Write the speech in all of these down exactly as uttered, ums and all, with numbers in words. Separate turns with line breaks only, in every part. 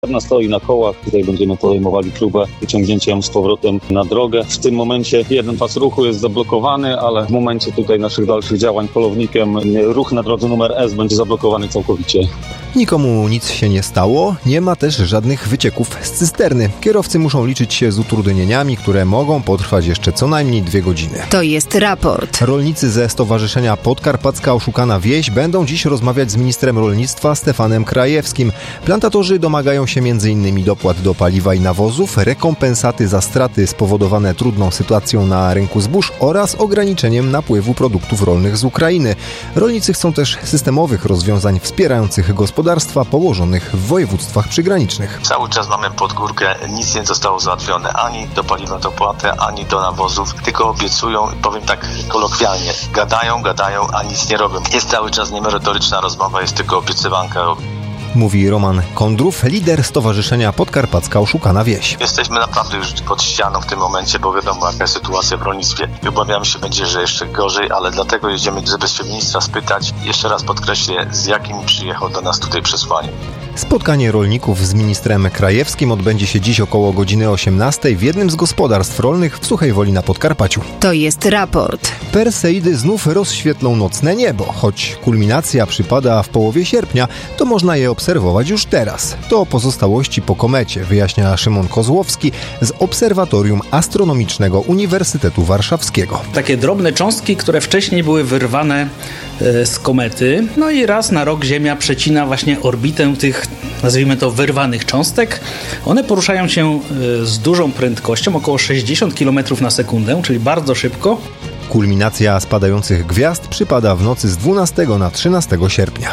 Ona stoi na kołach, tutaj będziemy podejmowali próbę wyciągnięcia ją z powrotem na drogę. W tym momencie jeden pas ruchu jest zablokowany, ale w momencie tutaj naszych dalszych działań polownikiem ruch na drodze numer S będzie zablokowany całkowicie.
Nikomu nic się nie stało, nie ma też żadnych wycieków z cysterny. Kierowcy muszą liczyć się z utrudnieniami, które mogą potrwać jeszcze co najmniej dwie godziny.
To jest raport.
Rolnicy ze Stowarzyszenia Podkarpacka Oszukana Wieś będą dziś rozmawiać z ministrem rolnictwa Stefanem Krajewskim. Plantatorzy domagają się między innymi dopłat do paliwa i nawozów, rekompensaty za straty spowodowane trudną sytuacją na rynku zbóż oraz ograniczeniem napływu produktów rolnych z Ukrainy. Rolnicy chcą też systemowych rozwiązań wspierających gospodarstwa położonych w województwach przygranicznych.
Cały czas mamy pod górkę, nic nie zostało załatwione, ani do paliwa dopłatę, ani do nawozów, tylko obiecują, powiem tak kolokwialnie, gadają, gadają, a nic nie robią. Jest cały czas niemerytoryczna rozmowa, jest tylko obiecywanka.
Mówi Roman Kondrów, lider Stowarzyszenia Podkarpacka Oszukana Wieś.
Jesteśmy naprawdę już pod ścianą w tym momencie, bo wiadomo jaka jest sytuacja w rolnictwie i obawiam się będzie, że jeszcze gorzej, ale dlatego jedziemy, żeby się ministra spytać. Jeszcze raz podkreślę, z jakim przyjechał do nas tutaj przesłanie.
Spotkanie rolników z ministrem Krajewskim odbędzie się dziś około godziny osiemnastej w jednym z gospodarstw rolnych w Suchej Woli na Podkarpaciu.
To jest raport.
Perseidy znów rozświetlą nocne niebo. Choć kulminacja przypada w połowie sierpnia, to można je obserwować już teraz. To pozostałości po komecie, wyjaśnia Szymon Kozłowski z Obserwatorium Astronomicznego Uniwersytetu Warszawskiego.
Takie drobne cząstki, które wcześniej były wyrwane z komety. No i raz na rok Ziemia przecina właśnie orbitę tych, nazwijmy to, wyrwanych cząstek. One poruszają się z dużą prędkością, około sześćdziesiąt kilometrów na sekundę, czyli bardzo szybko.
Kulminacja spadających gwiazd przypada w nocy z dwunastego na trzynastego sierpnia.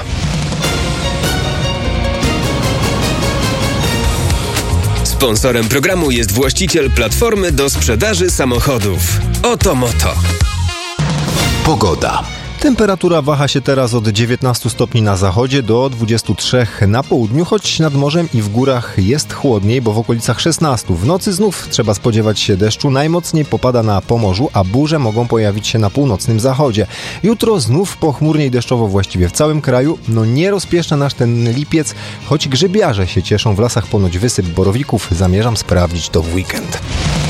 Sponsorem programu jest właściciel platformy do sprzedaży samochodów Otomoto.
Pogoda. Temperatura waha się teraz od dziewiętnastu stopni na zachodzie do dwudziestu trzech na południu, choć nad morzem i w górach jest chłodniej, bo w okolicach szesnastu. W nocy znów trzeba spodziewać się deszczu, najmocniej popada na Pomorzu, a burze mogą pojawić się na północnym zachodzie. Jutro znów pochmurnie i deszczowo właściwie w całym kraju. No nie rozpieszcza nas ten lipiec, choć grzybiarze się cieszą, w lasach ponoć wysyp borowików. Zamierzam sprawdzić to w weekend.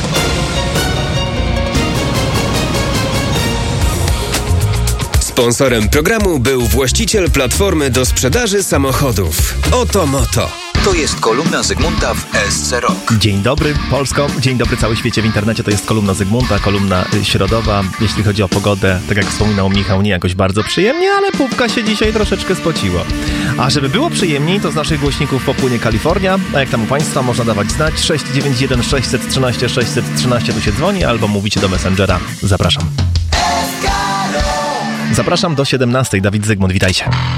Sponsorem programu był właściciel platformy do sprzedaży samochodów Otomoto.
To jest kolumna Zygmunta w S C Rock.
Dzień dobry Polsko, dzień dobry cały świecie w internecie. To jest kolumna Zygmunta, kolumna środowa. Jeśli chodzi o pogodę, tak jak wspominał Michał, nie jakoś bardzo przyjemnie, ale pupka się dzisiaj troszeczkę spociło. A żeby było przyjemniej, to z naszych głośników popłynie Kalifornia. A jak tam u Państwa, można dawać znać. sześć dziewięć jeden sześć jeden trzy sześć jeden trzy tu się dzwoni, albo mówicie do Messengera. Zapraszam. Zapraszam do siedemnastej. Dawid Zygmunt, witajcie.